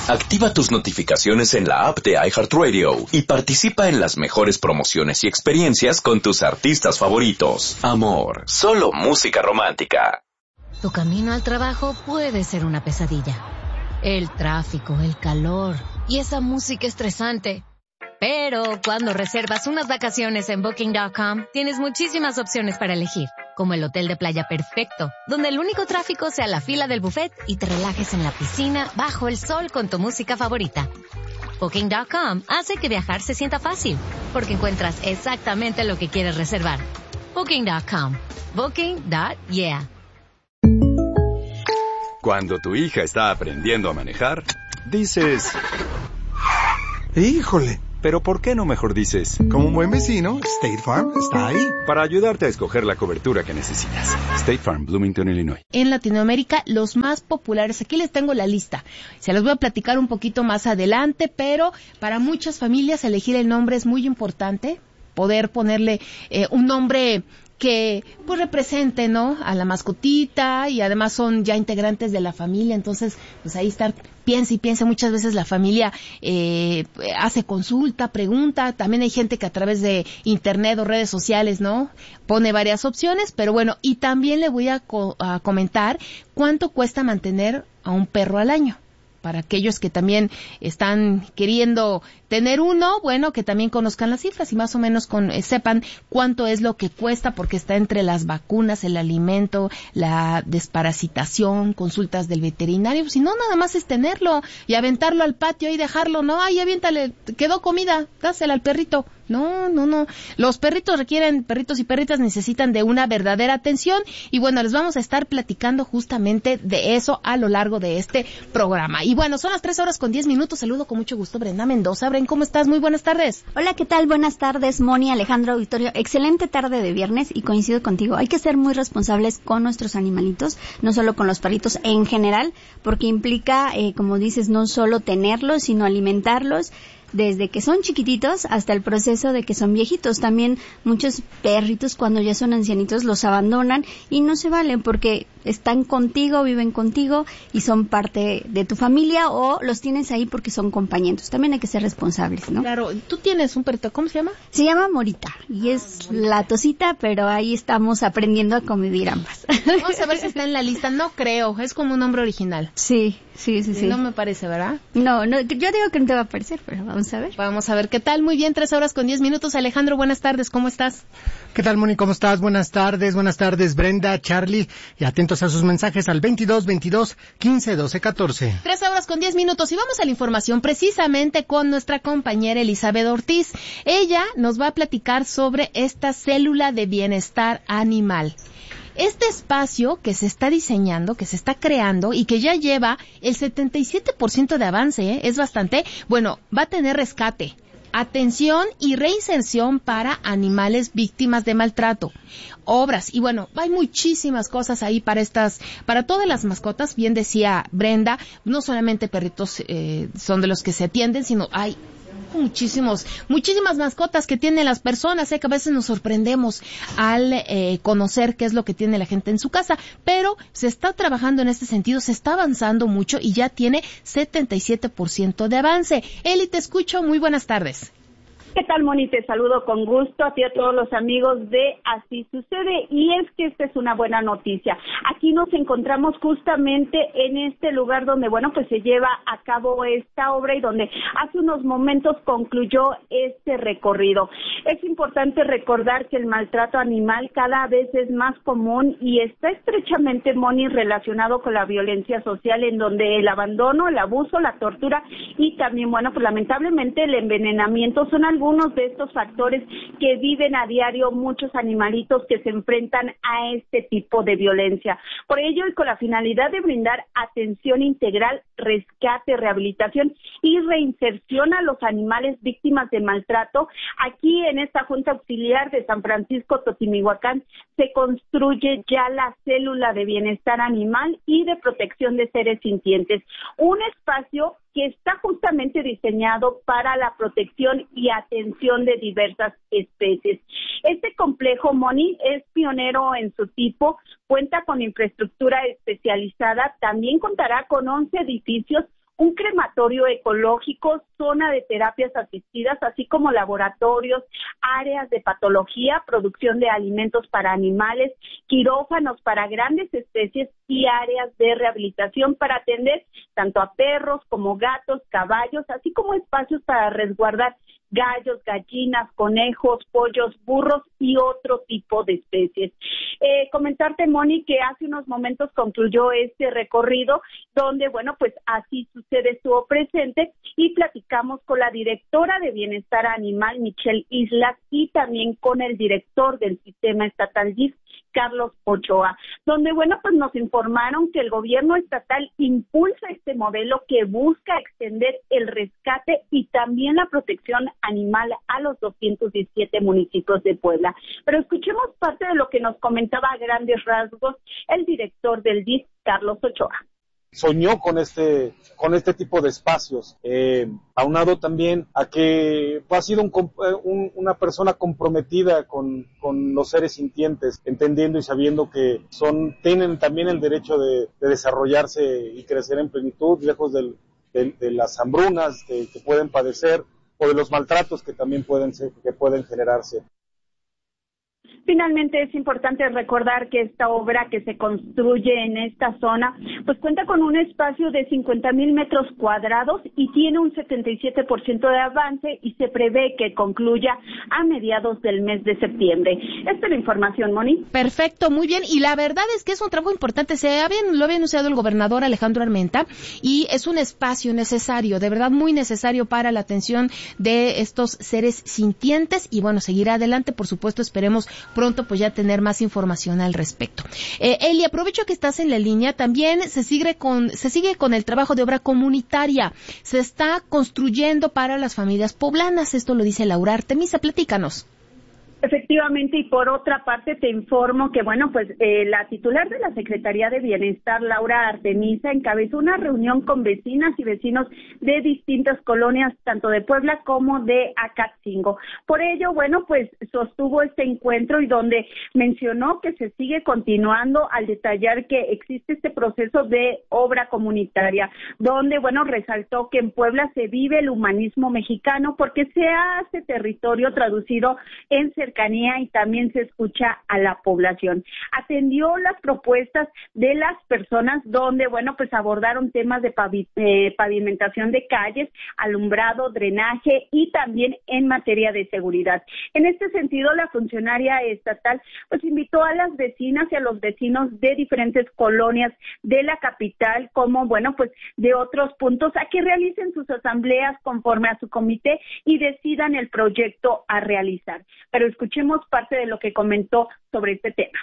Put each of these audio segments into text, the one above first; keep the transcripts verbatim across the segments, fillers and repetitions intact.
Activa tus notificaciones en la app de iHeartRadio y participa en las mejores promociones y experiencias con tus artistas favoritos. Amor, solo música romántica. Tu camino al trabajo puede ser una pesadilla. El tráfico, el calor y esa música estresante. Pero cuando reservas unas vacaciones en Booking punto com, tienes muchísimas opciones para elegir, como el hotel de playa perfecto, donde el único tráfico sea la fila del buffet y te relajes en la piscina bajo el sol con tu música favorita. Booking punto com hace que viajar se sienta fácil, porque encuentras exactamente lo que quieres reservar. Booking punto com. Booking punto yeah. Cuando tu hija está aprendiendo a manejar, dices... ¡Híjole! Pero ¿por qué no mejor dices? Como un buen vecino, State Farm está ahí. Para ayudarte a escoger la cobertura que necesitas. State Farm, Bloomington, Illinois. En Latinoamérica, los más populares, aquí les tengo la lista. Se los voy a platicar un poquito más adelante, pero para muchas familias elegir el nombre es muy importante. Poder ponerle eh, un nombre que pues represente, ¿no?, a la mascotita, y además son ya integrantes de la familia. Entonces pues ahí estar, piensa y piensa, muchas veces la familia eh, hace consulta, pregunta. También hay gente que a través de internet o redes sociales, ¿no?, pone varias opciones. Pero bueno, y también le voy a, co- a comentar cuánto cuesta mantener a un perro al año. Para aquellos que también están queriendo tener uno, bueno, que también conozcan las cifras y más o menos con, eh, sepan cuánto es lo que cuesta, porque está entre las vacunas, el alimento, la desparasitación, consultas del veterinario. Si no, nada más es tenerlo y aventarlo al patio y dejarlo, no, ay, aviéntale, quedó comida, dásela al perrito. No, no, no. Los perritos requieren, perritos y perritas necesitan de una verdadera atención. Y bueno, les vamos a estar platicando justamente de eso a lo largo de este programa. Y bueno, son las tres horas con diez minutos. Saludo con mucho gusto Brenda Mendoza. Bren, ¿cómo estás? Muy buenas tardes. Hola, ¿qué tal? Buenas tardes, Moni, Alejandro, auditorio. Excelente tarde de viernes y coincido contigo. Hay que ser muy responsables con nuestros animalitos, no solo con los perritos en general, porque implica, eh, como dices, no solo tenerlos, sino alimentarlos, desde que son chiquititos hasta el proceso de que son viejitos. También muchos perritos cuando ya son ancianitos los abandonan y no se valen porque están contigo, viven contigo y son parte de tu familia, o los tienes ahí porque son compañeros. También hay que ser responsables, ¿no? Claro, tú tienes un perrito, ¿cómo se llama? Se llama Morita y es la tosita, pero ahí estamos aprendiendo a convivir ambas. Vamos a ver si está en la lista. No creo, es como un nombre original. Sí, sí, sí, sí. No me parece, ¿verdad? No, no, yo digo que no te va a parecer, pero vamos a ver. Vamos a ver qué tal. Muy bien, tres horas con diez minutos. Alejandro, buenas tardes, ¿cómo estás? ¿Qué tal, Moni? ¿Cómo estás? Buenas tardes, buenas tardes, Brenda, Charlie, y atentos a sus mensajes al veintidós, veintidós, quince, doce, catorce. Tres horas con diez minutos y vamos a la información precisamente con nuestra compañera Elizabeth Ortiz. Ella nos va a platicar sobre esta célula de bienestar animal. Este espacio que se está diseñando, que se está creando y que ya lleva el setenta y siete por ciento de avance, ¿eh? Es bastante, bueno, va a tener rescate, atención y reinserción para animales víctimas de maltrato, obras, y bueno, hay muchísimas cosas ahí para estas, para todas las mascotas. Bien decía Brenda, no solamente perritos eh, son de los que se atienden, sino hay muchísimos, muchísimas mascotas que tienen las personas, ¿eh? Que a veces nos sorprendemos al eh, conocer qué es lo que tiene la gente en su casa, pero se está trabajando en este sentido, se está avanzando mucho y ya tiene setenta y siete por ciento de avance. Eli, te escucho, muy buenas tardes. ¿Qué tal, Moni? Te saludo con gusto a ti y a todos los amigos de Así Sucede, y es que esta es una buena noticia. Aquí nos encontramos justamente en este lugar donde, bueno, pues se lleva a cabo esta obra y donde hace unos momentos concluyó este recorrido. Es importante recordar que el maltrato animal cada vez es más común y está estrechamente, Moni, relacionado con la violencia social, en donde el abandono, el abuso, la tortura y también, bueno, pues lamentablemente el envenenamiento son algunos algunos de estos factores que viven a diario muchos animalitos que se enfrentan a este tipo de violencia. Por ello, y con la finalidad de brindar atención integral, rescate, rehabilitación y reinserción a los animales víctimas de maltrato, aquí en esta Junta Auxiliar de San Francisco Totimihuacán se construye ya la célula de bienestar animal y de protección de seres sintientes, un espacio que está justamente diseñado para la protección y atención de diversas especies. Este complejo, Moni, es pionero en su tipo, cuenta con infraestructura especializada, también contará con once edificios, un crematorio ecológico, zona de terapias asistidas, así como laboratorios, áreas de patología, producción de alimentos para animales, quirófanos para grandes especies y áreas de rehabilitación para atender tanto a perros como gatos, caballos, así como espacios para resguardar gallos, gallinas, conejos, pollos, burros y otro tipo de especies. Eh, comentarte, Moni, que hace unos momentos concluyó este recorrido donde, bueno, pues Así Sucede estuvo presente y platicamos con la directora de Bienestar Animal, Michelle Islas, y también con el director del Sistema Estatal D I F, Carlos Ochoa, donde, bueno, pues nos informaron que el gobierno estatal impulsa este modelo que busca extender el rescate y también la protección animal a los doscientos diecisiete municipios de Puebla. Pero escuchemos parte de lo que nos comentaba a grandes rasgos el director del D I F, Carlos Ochoa. Soñó con este con este tipo de espacios, eh, aunado también a que pues, ha sido un, un, una persona comprometida con, con los seres sintientes, entendiendo y sabiendo que son tienen también el derecho de, de desarrollarse y crecer en plenitud, lejos del, de, de las hambrunas que, que pueden padecer o de los maltratos que también pueden ser, que pueden generarse. Finalmente es importante recordar que esta obra que se construye en esta zona pues cuenta con un espacio de cincuenta mil metros cuadrados y tiene un setenta y siete por ciento de avance y se prevé que concluya a mediados del mes de septiembre. Esta es la información, Moni. Perfecto, muy bien. Y la verdad es que es un trabajo importante. Se habían, lo había anunciado el gobernador Alejandro Armenta y es un espacio necesario, de verdad muy necesario para la atención de estos seres sintientes y bueno, seguirá adelante, por supuesto, esperemos pronto pues ya tener más información al respecto. Eh, Eli, aprovecho que estás en la línea, también se sigue con se sigue con el trabajo de obra comunitaria, se está construyendo para las familias poblanas, esto lo dice Laura Artemisa, platícanos. Efectivamente, y por otra parte te informo que, bueno, pues eh, la titular de la Secretaría de Bienestar, Laura Artemisa, encabezó una reunión con vecinas y vecinos de distintas colonias, tanto de Puebla como de Acatzingo. Por ello, bueno, pues sostuvo este encuentro y donde mencionó que se sigue continuando al detallar que existe este proceso de obra comunitaria, donde, bueno, resaltó que en Puebla se vive el humanismo mexicano porque se hace territorio traducido en cercanía y también se escucha a la población. Atendió las propuestas de las personas donde, bueno, pues abordaron temas de pavi- eh, pavimentación de calles, alumbrado, drenaje y también en materia de seguridad. En este sentido, la funcionaria estatal pues invitó a las vecinas y a los vecinos de diferentes colonias de la capital, como, bueno, pues de otros puntos, a que realicen sus asambleas conforme a su comité y decidan el proyecto a realizar. Pero escuchemos parte de lo que comentó sobre este tema.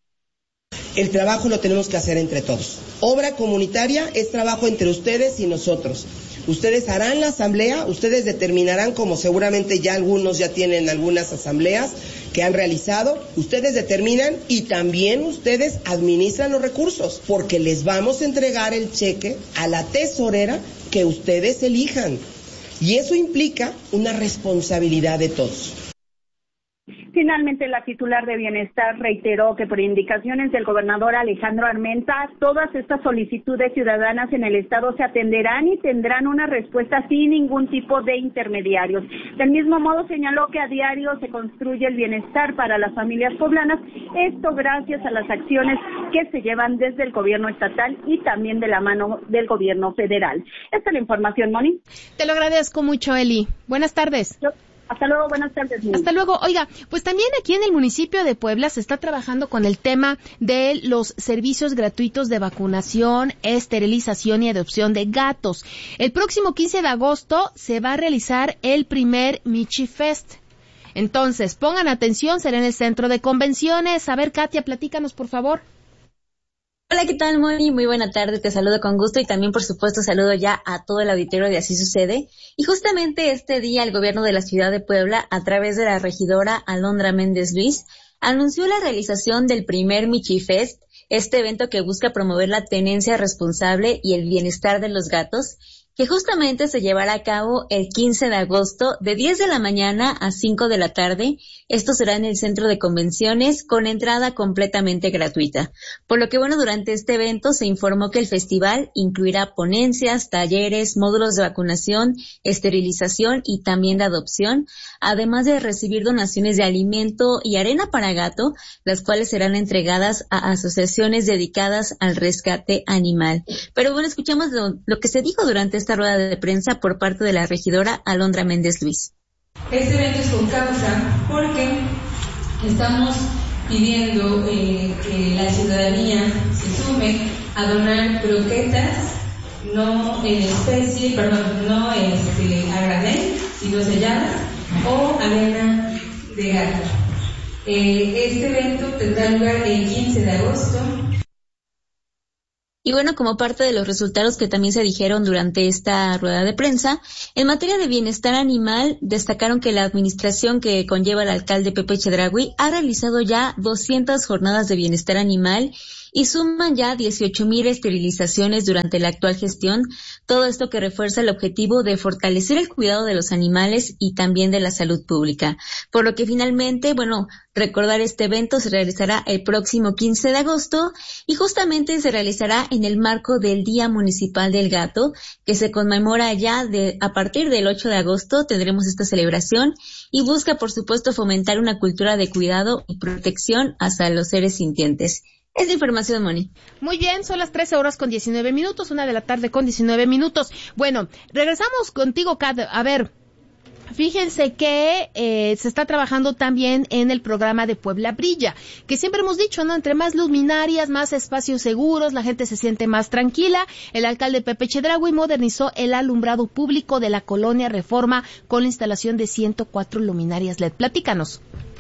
El trabajo lo tenemos que hacer entre todos. Obra comunitaria es trabajo entre ustedes y nosotros. Ustedes harán la asamblea, ustedes determinarán, como seguramente ya algunos ya tienen algunas asambleas que han realizado, ustedes determinan y también ustedes administran los recursos, porque les vamos a entregar el cheque a la tesorera que ustedes elijan. Y eso implica una responsabilidad de todos. Finalmente, la titular de Bienestar reiteró que por indicaciones del gobernador Alejandro Armenta, todas estas solicitudes ciudadanas en el estado se atenderán y tendrán una respuesta sin ningún tipo de intermediarios. Del mismo modo, señaló que a diario se construye el bienestar para las familias poblanas, esto gracias a las acciones que se llevan desde el gobierno estatal y también de la mano del gobierno federal. Esta es la información, Moni. Te lo agradezco mucho, Eli. Buenas tardes. Yo Hasta luego, buenas tardes. Hasta luego. Oiga, pues también aquí en el municipio de Puebla se está trabajando con el tema de los servicios gratuitos de vacunación, esterilización y adopción de gatos. El próximo quince de agosto se va a realizar el primer Michi Fest. Entonces, pongan atención, será en el centro de convenciones. A ver, Katia, platícanos, por favor. Hola, ¿qué tal, Moni? Muy buena tarde, te saludo con gusto y también, por supuesto, saludo ya a todo el auditorio de Así Sucede. Y justamente este día el gobierno de la ciudad de Puebla, a través de la regidora Alondra Méndez Luis, anunció la realización del primer Michi Fest, este evento que busca promover la tenencia responsable y el bienestar de los gatos. que justamente se llevará a cabo el quince de agosto de diez de la mañana a cinco de la tarde. Esto será en el Centro de Convenciones con entrada completamente gratuita. Por lo que, bueno, durante este evento se informó que el festival incluirá ponencias, talleres, módulos de vacunación, esterilización y también de adopción, además de recibir donaciones de alimento y arena para gato, las cuales serán entregadas a asociaciones dedicadas al rescate animal. Pero bueno, escuchamos lo, lo que se dijo durante esta rueda de prensa por parte de la regidora Alondra Méndez Luis. Este evento es con causa porque estamos pidiendo eh, que la ciudadanía se sume a donar croquetas, no en especie, perdón, no este, a granel, sino selladas, o arena de gato. Eh, este evento tendrá lugar el quince de agosto. Y bueno, como parte de los resultados que también se dijeron durante esta rueda de prensa, en materia de bienestar animal, destacaron que la administración que conlleva el alcalde Pepe Chedraui ha realizado ya doscientas jornadas de bienestar animal y suman ya dieciocho mil esterilizaciones durante la actual gestión, todo esto que refuerza el objetivo de fortalecer el cuidado de los animales y también de la salud pública. Por lo que finalmente, bueno, recordar este evento se realizará el próximo quince de agosto y justamente se realizará en el marco del Día Municipal del Gato, que se conmemora ya de, a partir del ocho de agosto tendremos esta celebración y busca, por supuesto, fomentar una cultura de cuidado y protección hacia los seres sintientes. Es la información, Moni. Muy bien, son las trece horas con diecinueve minutos, una de la tarde con diecinueve minutos. Bueno, regresamos contigo, Kat. A ver, fíjense que eh, se está trabajando también en el programa de Puebla Brilla, que siempre hemos dicho, ¿no? Entre más luminarias, más espacios seguros, la gente se siente más tranquila. El alcalde Pepe Chedraui modernizó el alumbrado público de la colonia Reforma con la instalación de ciento cuatro luminarias L E D. Platícanos.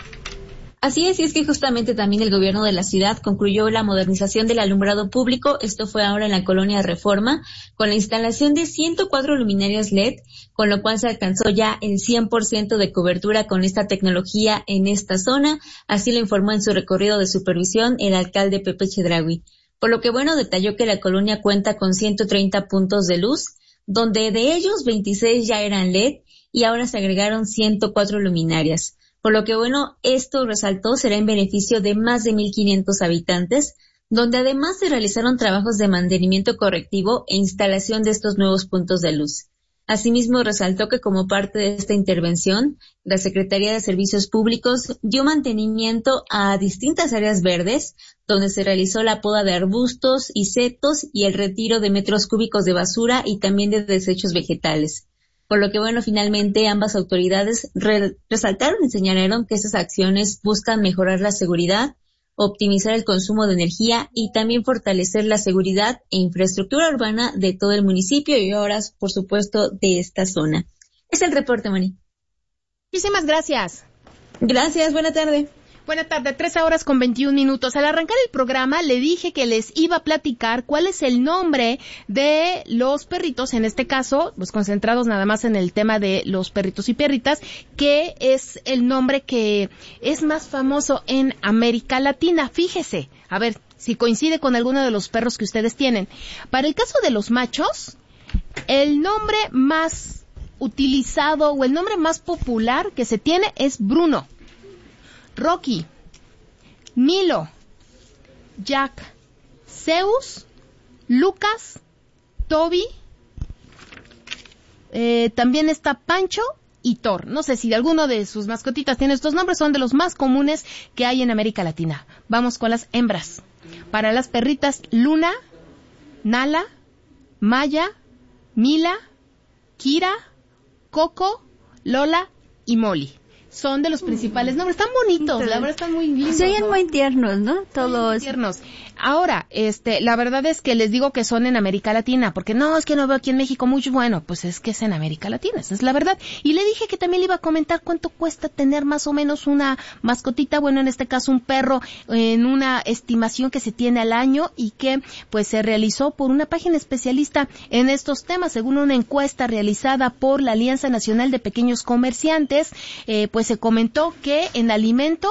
Así es, y es que justamente también el gobierno de la ciudad concluyó la modernización del alumbrado público. Esto fue ahora en la colonia Reforma, con la instalación de ciento cuatro luminarias L E D, con lo cual se alcanzó ya el cien por ciento de cobertura con esta tecnología en esta zona. Así lo informó en su recorrido de supervisión el alcalde Pepe Chedraui. Por lo que, bueno, detalló que la colonia cuenta con ciento treinta puntos de luz, donde de ellos veintiséis ya eran L E D y ahora se agregaron ciento cuatro luminarias. Por lo que, bueno, esto resaltó será en beneficio de más de mil quinientos habitantes, donde además se realizaron trabajos de mantenimiento correctivo e instalación de estos nuevos puntos de luz. Asimismo, resaltó que como parte de esta intervención, la Secretaría de Servicios Públicos dio mantenimiento a distintas áreas verdes, donde se realizó la poda de arbustos y setos y el retiro de metros cúbicos de basura y también de desechos vegetales. Por lo que, bueno, finalmente ambas autoridades re- resaltaron y señalaron que esas acciones buscan mejorar la seguridad, optimizar el consumo de energía y también fortalecer la seguridad e infraestructura urbana de todo el municipio y ahora, por supuesto, de esta zona. Es el reporte, Moni. Muchísimas gracias. Gracias, buena tarde. Buena tarde, trece horas con veintiún minutos. Al arrancar el programa le dije que les iba a platicar cuál es el nombre de los perritos, en este caso, pues concentrados nada más en el tema de los perritos y perritas, que es el nombre que es más famoso en América Latina. Fíjese, a ver si coincide con alguno de los perros que ustedes tienen. Para el caso de los machos, el nombre más utilizado o el nombre más popular que se tiene es Bruno, Rocky, Milo, Jack, Zeus, Lucas, Toby, eh, también está Pancho y Thor. No sé si alguno de sus mascotitas tiene estos nombres, son de los más comunes que hay en América Latina. Vamos con las hembras. Para las perritas, Luna, Nala, Maya, Mila, Kira, Coco, Lola y Molly. Son de los principales nombres. Están bonitos, la verdad están muy lindos. Se oyen muy tiernos, ¿no? Todos. Muy tiernos. Ahora, este, la verdad es que les digo que son en América Latina, porque no, es que no veo aquí en México mucho. Bueno, pues es que es en América Latina, esa es la verdad. Y le dije que también le iba a comentar cuánto cuesta tener más o menos una mascotita, bueno, en este caso un perro, en una estimación que se tiene al año y que pues se realizó por una página especialista en estos temas, según una encuesta realizada por la Alianza Nacional de Pequeños Comerciantes, eh, pues se comentó que en alimento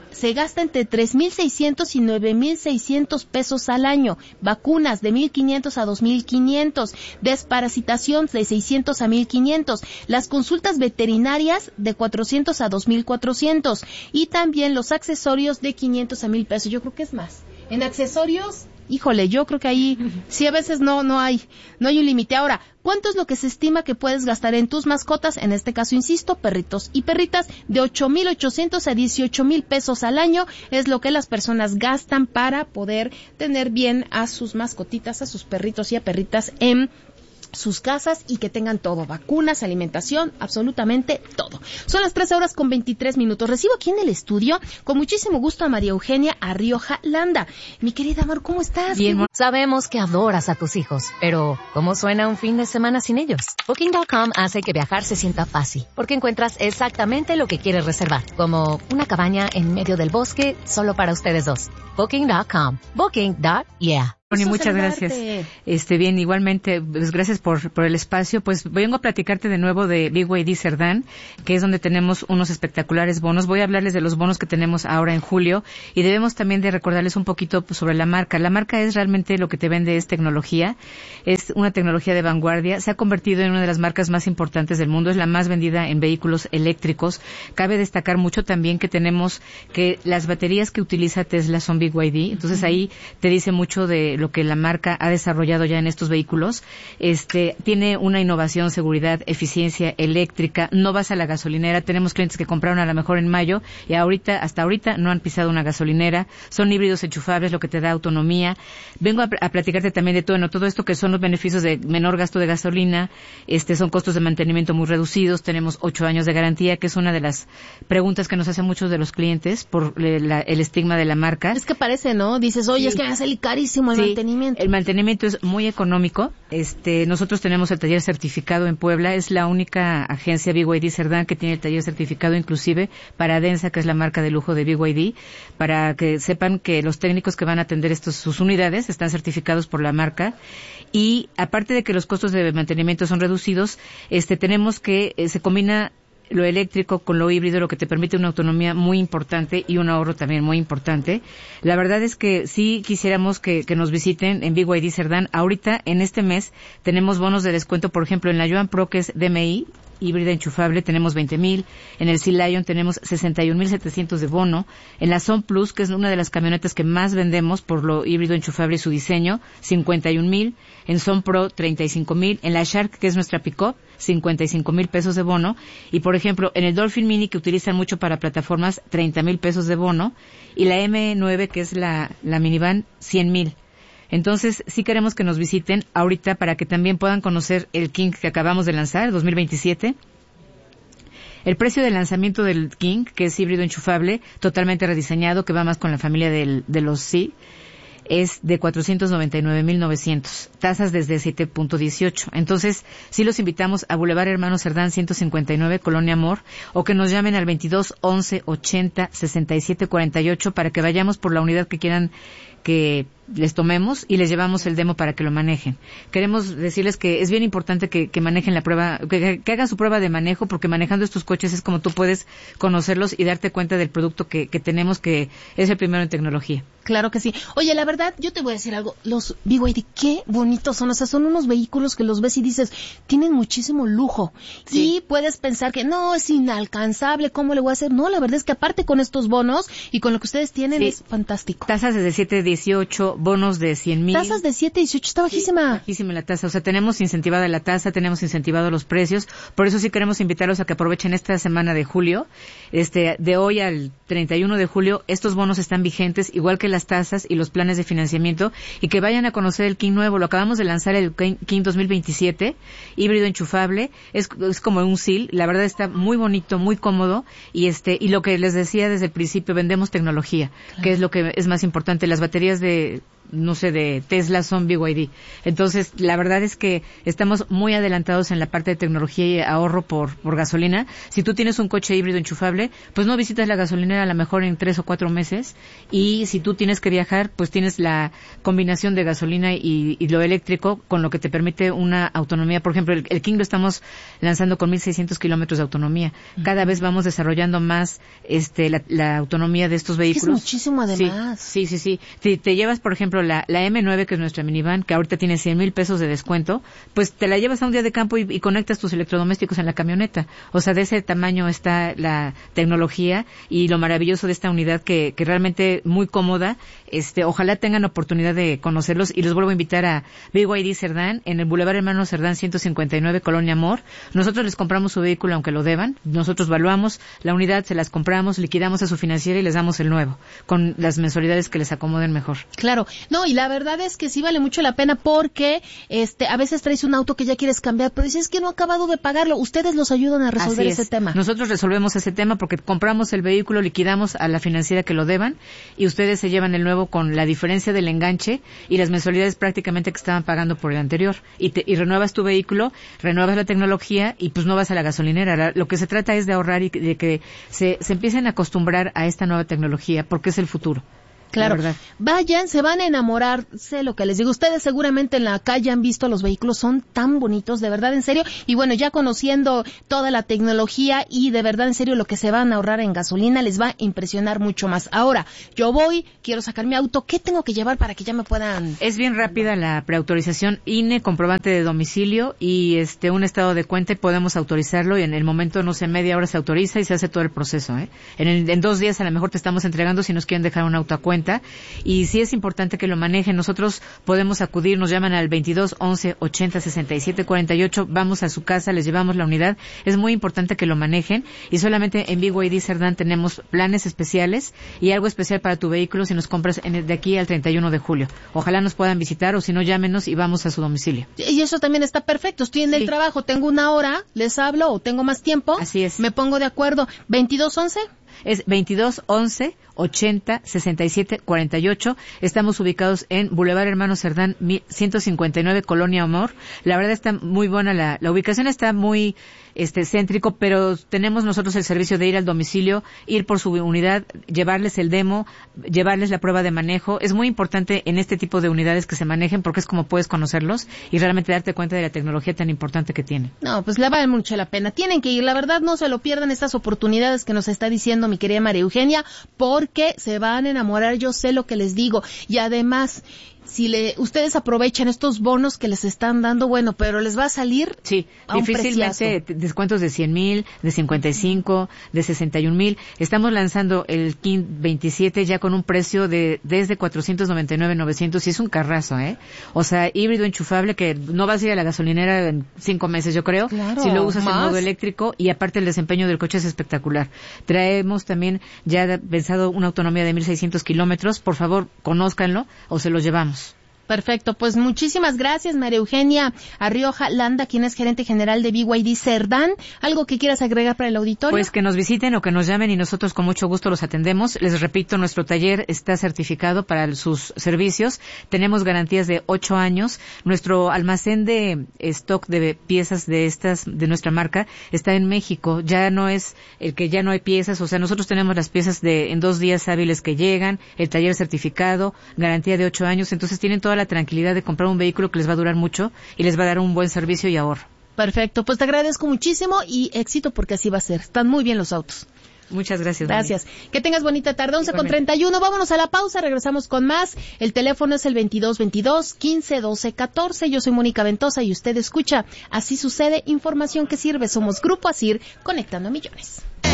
se gasta entre tres mil seiscientos y nueve mil seiscientos pesos al año. Vacunas de mil quinientos a dos mil quinientos. Desparasitación de seiscientos a mil quinientos. Las consultas veterinarias de cuatrocientos a dos mil cuatrocientos. Y también los accesorios de quinientos a mil pesos. Yo creo que es más. En accesorios, híjole, yo creo que ahí sí a veces no no hay no hay un límite. Ahora, ¿cuánto es lo que se estima que puedes gastar en tus mascotas? En este caso, insisto, perritos y perritas, de ocho mil ochocientos a dieciocho mil pesos al año es lo que las personas gastan para poder tener bien a sus mascotitas, a sus perritos y a perritas en sus casas y que tengan todo, vacunas, alimentación, absolutamente todo. Son las trece horas con veintitrés minutos. Recibo aquí en el estudio con muchísimo gusto a María Eugenia Arrioja Landa. Mi querida Mar, ¿cómo estás? Bien, sabemos que adoras a tus hijos, pero ¿cómo suena un fin de semana sin ellos? Booking punto com hace que viajar se sienta fácil, porque encuentras exactamente lo que quieres reservar, como una cabaña en medio del bosque solo para ustedes dos. Booking punto com. Booking. Yeah. Tony, muchas gracias. Este, bien, igualmente, pues gracias por, por el espacio. Pues vengo a platicarte de nuevo de B Y D Cerdán, que es donde tenemos unos espectaculares bonos. Voy a hablarles de los bonos que tenemos ahora en julio y debemos también de recordarles un poquito pues, sobre la marca. La marca es realmente lo que te vende es tecnología. Es una tecnología de vanguardia. Se ha convertido en una de las marcas más importantes del mundo. Es la más vendida en vehículos eléctricos. Cabe destacar mucho también que tenemos que las baterías que utiliza Tesla son B Y D. Entonces ahí te dice mucho de lo que la marca ha desarrollado ya en estos vehículos. Este, tiene una innovación, seguridad, eficiencia eléctrica. No vas a la gasolinera. Tenemos clientes que compraron a lo mejor en mayo y ahorita, hasta ahorita no han pisado una gasolinera. Son híbridos enchufables, lo que te da autonomía. Vengo a, a platicarte también de todo, ¿no? Todo esto que son los beneficios de menor gasto de gasolina. Este, son costos de mantenimiento muy reducidos. Tenemos ocho años de garantía, que es una de las preguntas que nos hacen muchos de los clientes por la, el estigma de la marca. Es que parece, ¿no? Dices, oye, sí, es que va a salir carísimo el sí. mantenimiento. El mantenimiento es muy económico. Este, nosotros tenemos el taller certificado en Puebla. Es la única agencia B Y D Cerdán que tiene el taller certificado, inclusive para Densa, que es la marca de lujo de B Y D, para que sepan que los técnicos que van a atender estos, sus unidades están certificados por la marca. Y aparte de que los costos de mantenimiento son reducidos, este, tenemos que eh, se combina lo eléctrico con lo híbrido, lo que te permite una autonomía muy importante y un ahorro también muy importante. La verdad es que sí quisiéramos que, que nos visiten en B Y D Cerdán. Ahorita, en este mes, tenemos bonos de descuento, por ejemplo, en la Joan Pro, que es D M I, híbrida enchufable, tenemos veinte mil. En el Sea Lion tenemos sesenta y un mil setecientos de bono. En la Son Plus, que es una de las camionetas que más vendemos por lo híbrido enchufable y su diseño, cincuenta y un mil. En Son Pro, treinta y cinco mil. En la Shark, que es nuestra pick-up, cincuenta y cinco mil pesos de bono. Y, por ejemplo, en el Dolphin Mini, que utilizan mucho para plataformas, treinta mil pesos de bono. Y la M nueve, que es la, la minivan, cien mil. Entonces, sí queremos que nos visiten ahorita para que también puedan conocer el King que acabamos de lanzar, el dos mil veintisiete. El precio de lanzamiento del King, que es híbrido enchufable, totalmente rediseñado, que va más con la familia del, de los C, es de cuatrocientos noventa y nueve mil novecientos, tasas desde siete punto dieciocho. Entonces, sí los invitamos a Boulevard Hermano Cerdán ciento cincuenta y nueve, Colonia Amor, o que nos llamen al veintidós once ochenta sesenta y siete cuarenta y ocho para que vayamos por la unidad que quieran que les tomemos y les llevamos el demo para que lo manejen. Queremos decirles que es bien importante que, que manejen la prueba, que, que hagan su prueba de manejo, porque manejando estos coches es como tú puedes conocerlos y darte cuenta del producto que, que tenemos, que es el primero en tecnología. Claro que sí. Oye, la verdad, yo te voy a decir algo. Los B Y D, qué bonitos son. O sea, son unos vehículos que los ves y dices, tienen muchísimo lujo. Sí. Y puedes pensar que no, es inalcanzable, ¿cómo le voy a hacer? No, la verdad es que aparte con estos bonos y con lo que ustedes tienen, sí, es fantástico. Tasas desde siete dieciocho, bonos de cien mil. Tasas de siete dieciocho, está bajísima. Sí, bajísima la tasa. O sea, tenemos incentivada la tasa, tenemos incentivado los precios. Por eso sí queremos invitarlos a que aprovechen esta semana de julio. Este, de hoy al treinta y uno de julio, estos bonos están vigentes, igual que las tasas y los planes de financiamiento, y que vayan a conocer el King nuevo. Lo acabamos de lanzar, el King dos mil veintisiete, híbrido enchufable, es, es como un S I L, la verdad está muy bonito, muy cómodo, y este, y lo que les decía desde el principio, vendemos tecnología, claro, que es lo que es más importante. Las baterías de no sé, de Tesla son B Y D. Entonces, la verdad es que estamos muy adelantados en la parte de tecnología y ahorro por, por gasolina. Si tú tienes un coche híbrido enchufable, pues no visitas la gasolinera a lo mejor en tres o cuatro meses. Y si tú tienes que viajar, pues tienes la combinación de gasolina y, y lo eléctrico, con lo que te permite una autonomía. Por ejemplo, el, el King lo estamos lanzando con mil seiscientos kilómetros de autonomía. Cada vez vamos desarrollando más este la, la autonomía de estos vehículos. Es muchísimo además. Sí, sí, sí. sí. Te, te llevas, por ejemplo, la, la M nueve, que es nuestra minivan, que ahorita tiene cien mil pesos de descuento, pues te la llevas a un día de campo y, y conectas tus electrodomésticos en la camioneta. O sea, de ese tamaño está la tecnología y lo maravilloso de esta unidad que, que realmente muy cómoda. Este, ojalá tengan oportunidad de conocerlos y los vuelvo a invitar a B Y D Cerdán en el Boulevard Hermano Cerdán ciento cincuenta y nueve, Colonia Amor. Nosotros les compramos su vehículo aunque lo deban. Nosotros valuamos la unidad, se las compramos, liquidamos a su financiera y les damos el nuevo, con las mensualidades que les acomoden mejor. Claro, no, y la verdad es que sí vale mucho la pena porque este a veces traes un auto que ya quieres cambiar, pero dices que no he acabado de pagarlo. Ustedes los ayudan a resolver ese tema. Nosotros resolvemos ese tema porque compramos el vehículo, liquidamos a la financiera que lo deban y ustedes se llevan el nuevo con la diferencia del enganche y las mensualidades prácticamente que estaban pagando por el anterior. Y, te, y renuevas tu vehículo, renuevas la tecnología y pues no vas a la gasolinera. Lo que se trata es de ahorrar y de que se, se empiecen a acostumbrar a esta nueva tecnología porque es el futuro. Claro, vayan, se van a enamorar, sé lo que les digo, ustedes seguramente en la calle han visto los vehículos, son tan bonitos, de verdad, en serio, y bueno, ya conociendo toda la tecnología y de verdad, en serio, lo que se van a ahorrar en gasolina les va a impresionar mucho más. Ahora, yo voy, quiero sacar mi auto, ¿qué tengo que llevar para que ya me puedan...? Es bien rápida la preautorización, I N E, comprobante de domicilio y este un estado de cuenta y podemos autorizarlo y en el momento, no sé, media hora se autoriza y se hace todo el proceso, ¿eh? En, el, en dos días a lo mejor te estamos entregando si nos quieren dejar un auto a cuenta. Y sí es importante que lo manejen. Nosotros podemos acudir, nos llaman al veintidós once ochenta sesenta y siete cuarenta y ocho, vamos a su casa, les llevamos la unidad. Es muy importante que lo manejen y solamente en B Y D Cerdán tenemos planes especiales y algo especial para tu vehículo si nos compras en el, de aquí al treinta y uno de julio. Ojalá nos puedan visitar o si no, llámenos y vamos a su domicilio. Y eso también está perfecto. Estoy en sí. el trabajo, tengo una hora, les hablo o tengo más tiempo. Así es. Me pongo de acuerdo. ¿veintidós once? Es veintidós once ochenta sesenta y siete cuarenta y ocho. Estamos ubicados en Boulevard Hermano Cerdán ciento cincuenta y nueve, Colonia Amor. La verdad está muy buena la, la ubicación, está muy este céntrico, pero tenemos nosotros el servicio de ir al domicilio, ir por su unidad, llevarles el demo, llevarles la prueba de manejo. Es muy importante en este tipo de unidades que se manejen porque es como puedes conocerlos y realmente darte cuenta de la tecnología tan importante que tienen. No, pues le vale mucho la pena. Tienen que ir, la verdad no se lo pierdan estas oportunidades que nos está diciendo mi querida María Eugenia, porque se van a enamorar, yo sé lo que les digo. Y además, si le, ustedes aprovechan estos bonos que les están dando, bueno, pero les va a salir sí, a un difícilmente preciazo. Descuentos de cien mil, de cincuenta y cinco, de sesenta y un mil. Estamos lanzando el King veintisiete ya con un precio de desde cuatrocientos noventa y nueve, novecientos y es un carrazo, ¿eh? O sea, híbrido enchufable que no vas a ir a la gasolinera en cinco meses, yo creo. Claro, si lo usas más. en modo eléctrico y aparte el desempeño del coche es espectacular. Traemos también ya pensado una autonomía de mil seiscientos kilómetros. Por favor, conózcanlo o se los llevamos. Perfecto, pues muchísimas gracias, María Eugenia Arrioja Landa, quien es gerente general de B Y D Cerdán. ¿Algo que quieras agregar para el auditorio? Pues que nos visiten o que nos llamen y nosotros con mucho gusto los atendemos. Les repito, nuestro taller está certificado para sus servicios. Tenemos garantías de ocho años. Nuestro almacén de stock de piezas de estas, de nuestra marca, está en México. Ya no es el que ya no hay piezas, o sea, nosotros tenemos las piezas de en dos días hábiles que llegan, el taller certificado, garantía de ocho años, entonces tienen toda la tranquilidad de comprar un vehículo que les va a durar mucho y les va a dar un buen servicio y ahorro. Perfecto, pues te agradezco muchísimo y éxito porque así va a ser. Están muy bien los autos. Muchas gracias. Gracias. Mami. Que tengas bonita tarde. once con treinta y uno. Vámonos a la pausa. Regresamos con más. El teléfono es el veintidós veintidós, quince doce catorce. Yo soy Mónica Ventosa y usted escucha Así Sucede, información que sirve. Somos Grupo Asir, conectando a millones.